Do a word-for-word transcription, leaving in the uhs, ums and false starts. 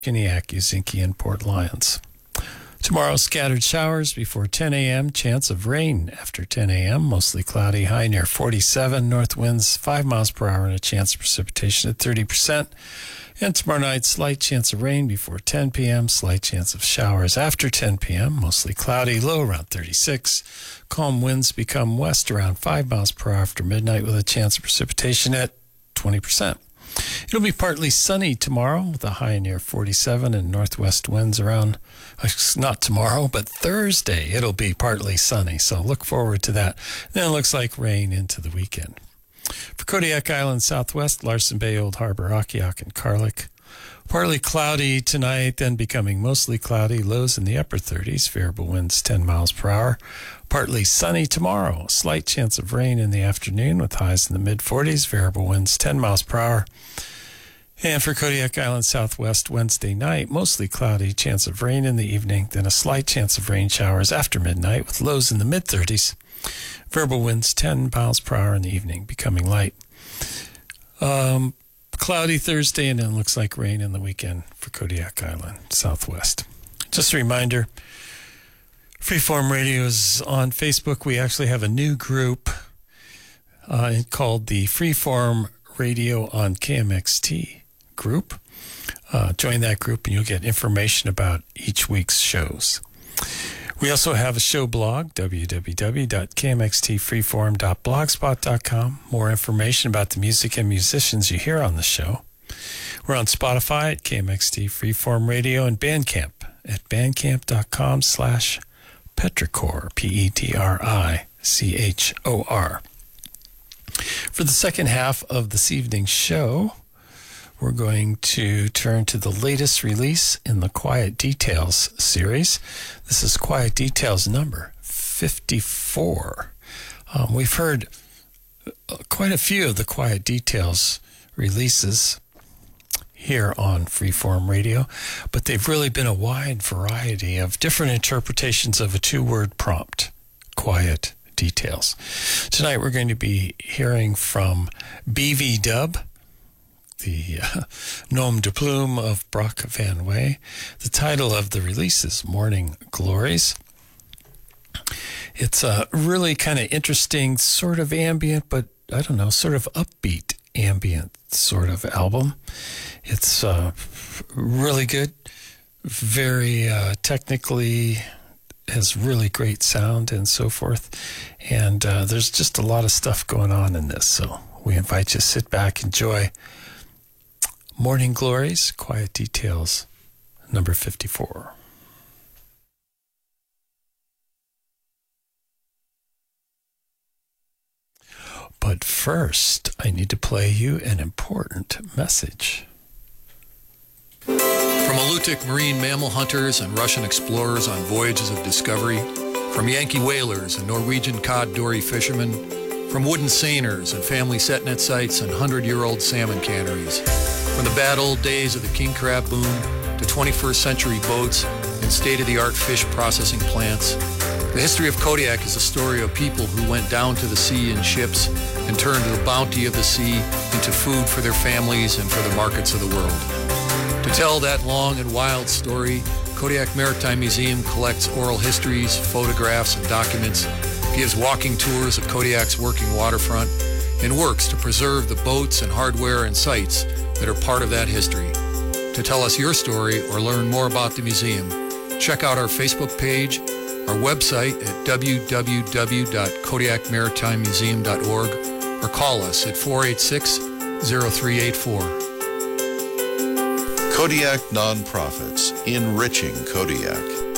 Kiniak, Uzinki, and Port Lions. Tomorrow, scattered showers before ten a.m., chance of rain after ten a.m., mostly cloudy, high near forty-seven, north winds five miles per hour, and a chance of precipitation at thirty percent. And tomorrow night, slight chance of rain before ten p.m., slight chance of showers after ten p.m., mostly cloudy, low around thirty-six. Calm winds become west around five miles per hour after midnight with a chance of precipitation at twenty percent. It'll be partly sunny tomorrow with a high near forty-seven and northwest winds around, not tomorrow, but Thursday. It'll be partly sunny, so look forward to that. Then it looks like rain into the weekend. For Kodiak Island Southwest, Larsen Bay, Old Harbor, Akiak, and Karlik. Partly cloudy tonight, then becoming mostly cloudy, lows in the upper thirties, variable winds ten miles per hour. Partly sunny tomorrow, slight chance of rain in the afternoon with highs in the mid forties, variable winds ten miles per hour. And for Kodiak Island Southwest, Wednesday night, mostly cloudy, chance of rain in the evening, then a slight chance of rain showers after midnight with lows in the mid thirties. Variable winds ten miles per hour in the evening, becoming light. Um, cloudy Thursday, and then looks like rain in the weekend for Kodiak Island Southwest. Just a reminder, Freeform Radio is on Facebook. We actually have a new group uh, called the Freeform Radio on K M X T group. Uh, join that group and you'll get information about each week's shows. We also have a show blog, w w w dot k m x t freeform dot blogspot dot com. More information about the music and musicians you hear on the show. We're on Spotify at K M X T Freeform Radio and Bandcamp at bandcamp.com slash Petrichor, P E T R I C H O R. For the second half of this evening's show, we're going to turn to the latest release in the Quiet Details series. This is Quiet Details number fifty-four. Um, we've heard quite a few of the Quiet Details releases here on Freeform Radio, but they've really been a wide variety of different interpretations of a two-word prompt, Quiet Details. Tonight we're going to be hearing from B V Dub, the uh, nom de plume of Brock Van Wey. The title of the release is Morning Glories. It's a really kind of interesting, sort of ambient, but I don't know, sort of upbeat ambient sort of album. It's uh, really good, very uh, technically, has really great sound and so forth. And uh, there's just a lot of stuff going on in this. So we invite you to sit back, enjoy Morning Glories, Quiet Details, number fifty-four. But first, I need to play you an important message. From Alutiiq marine mammal hunters and Russian explorers on voyages of discovery, from Yankee whalers and Norwegian cod dory fishermen, from wooden seiners and family set-net sites and hundred-year-old salmon canneries, from the bad old days of the king crab boom to twenty-first century boats and state-of-the-art fish processing plants, the history of Kodiak is a story of people who went down to the sea in ships and turned the bounty of the sea into food for their families and for the markets of the world. To tell that long and wild story, Kodiak Maritime Museum collects oral histories, photographs, and documents, gives walking tours of Kodiak's working waterfront, and works to preserve the boats and hardware and sites that are part of that history. To tell us your story or learn more about the museum, check out our Facebook page, our website at w w w dot kodiak maritime museum dot org, or call us at four eight six, zero three eight four. Kodiak Nonprofits, enriching Kodiak.